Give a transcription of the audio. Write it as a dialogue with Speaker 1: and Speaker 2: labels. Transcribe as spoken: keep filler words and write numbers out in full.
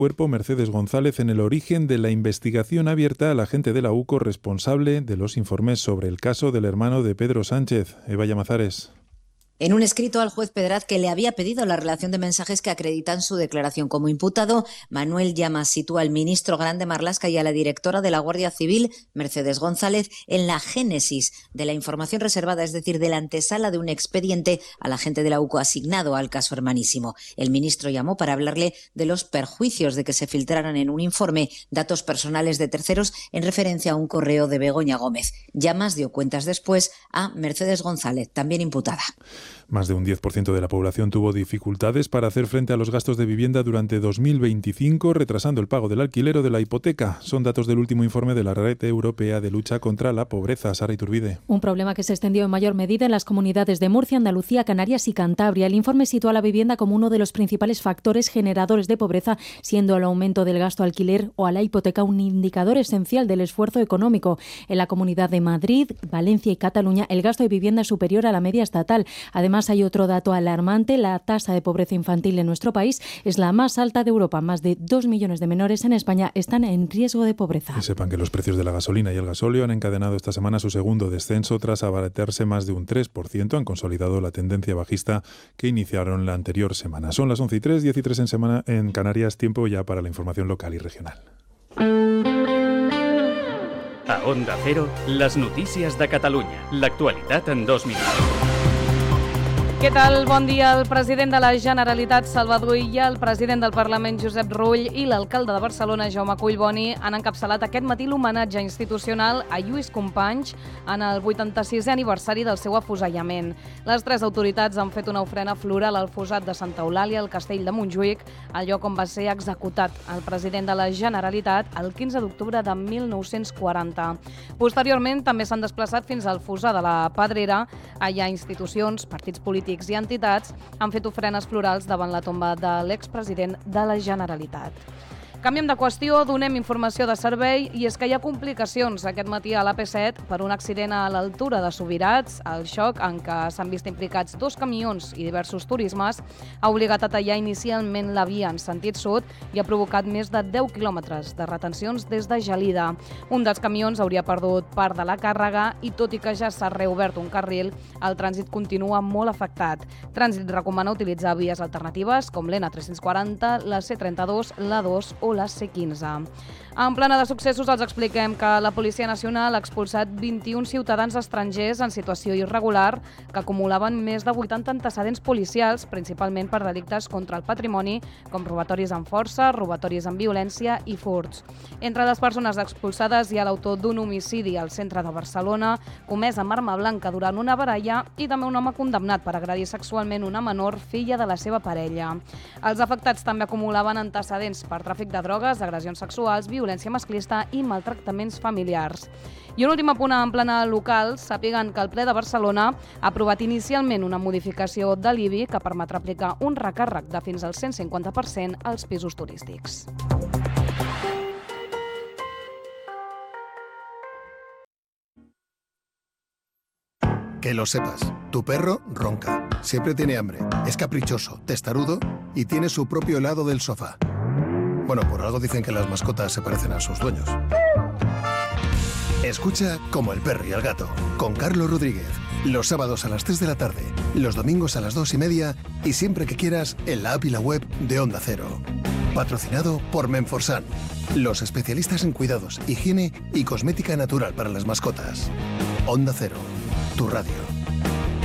Speaker 1: cuerpo Mercedes González en el origen de la investigación abierta al agente de la U C O responsable de los informes sobre el caso del hermano de Pedro Sánchez. Eva Llamazares.
Speaker 2: En un escrito al juez Pedraz que le había pedido la relación de mensajes que acreditan su declaración como imputado, Manuel Llamas sitúa al ministro Grande Marlaska y a la directora de la Guardia Civil, Mercedes González, en la génesis de la información reservada, es decir, de la antesala de un expediente al agente de la U C O asignado al caso hermanísimo. El ministro llamó para hablarle de los perjuicios de que se filtraran en un informe datos personales de terceros en referencia a un correo de Begoña Gómez. Llamas dio cuentas después a Mercedes González, también imputada.
Speaker 1: Más de un diez por ciento de la población tuvo dificultades para hacer frente a los gastos de vivienda durante dos mil veinticinco, retrasando el pago del alquiler o de la hipoteca. Son datos del último informe de la Red Europea de Lucha contra la Pobreza. Sara Iturbide.
Speaker 3: Un problema que se extendió en mayor medida en las comunidades de Murcia, Andalucía, Canarias y Cantabria. El informe sitúa la vivienda como uno de los principales factores generadores de pobreza, siendo el aumento del gasto alquiler o a la hipoteca un indicador esencial del esfuerzo económico. En la Comunidad de Madrid, Valencia y Cataluña, el gasto de vivienda es superior a la media estatal. Además, hay otro dato alarmante. La tasa de pobreza infantil en nuestro país es la más alta de Europa. Más de dos millones de menores en España están en riesgo de pobreza.
Speaker 1: Y sepan que los precios de la gasolina y el gasóleo han encadenado esta semana su segundo descenso tras abaratarse más de un tres por ciento. Han consolidado la tendencia bajista que iniciaron la anterior semana. Son las once y tres, diez y tres en, semana, en Canarias. Tiempo ya para la información local y regional.
Speaker 4: A Onda Cero, las notícies de Catalunya. L'actualitat en dos minuts.
Speaker 5: Què tal? Bon dia. El president de la Generalitat, Salvador Illa, el president del Parlament, Josep Rull, i l'alcalde de Barcelona, Jaume Collboni, han encapçalat aquest matí l'homenatge institucional a Lluís Companys en el vuitanta-sisè aniversari del seu afusellament. Les tres autoritats han fet una ofrena floral al fossat de Santa Eulàlia, al castell de Montjuïc, al lloc on va ser executat el president de la Generalitat el quinze d'octubre de mil nou-cents quaranta. Posteriorment, també s'han desplaçat fins al fossar de la Pedrera. Allà institucions, partits polítics i entitats han fet ofrenes florals davant la tomba de l'expresident de la Generalitat. Canviem de qüestió, donem informació de servei i és que hi ha complicacions aquest matí a l'A P set per un accident a l'altura de Subirats. El xoc en què s'han vist implicats dos camions i diversos turismes ha obligat a tallar inicialment la via en sentit sud i ha provocat més de deu quilòmetres de retencions des de Gelida. Un dels camions hauria perdut part de la càrrega i tot i que ja s'ha reobert un carril, el trànsit continua molt afectat. Trànsit recomana utilitzar vies alternatives com l'N tres-cents quaranta, la C trenta-dos, la dos o la C quinze. En plana de successos els expliquem que la Policia Nacional ha expulsat vint-i-un ciutadans estrangers en situació irregular que acumulaven més de vuitanta antecedents policials, principalment per delictes contra el patrimoni, com robatoris amb força, robatoris amb violència i furts. Entre les persones expulsades hi ha l'autor d'un homicidi al centre de Barcelona, comès amb arma blanca durant una baralla, i també un home condemnat per agredir sexualment una menor, filla de la seva parella. Els afectats també acumulaven antecedents per tràfic de drogues, agressions sexuals, violència masclista i maltractaments familiars. I un últim apunt en plana local, sàpiguen que el ple de Barcelona ha aprovat inicialment una modificació de l'I B I que permetrà aplicar un recàrrec de fins al cent cinquanta per cent als pisos turístics.
Speaker 6: Que lo sepas, tu perro ronca, siempre tiene hambre, es caprichoso, testarudo y tiene su propio helado del sofá. Bueno, por algo dicen que las mascotas se parecen a sus dueños. Escucha Como el perro y el gato, con Carlos Rodríguez, los sábados a las tres de la tarde, los domingos a las dos y media y siempre que quieras en la app y la web de Onda Cero. Patrocinado por Menforsan, los especialistas en cuidados, higiene y cosmética natural para las mascotas. Onda Cero, tu radio.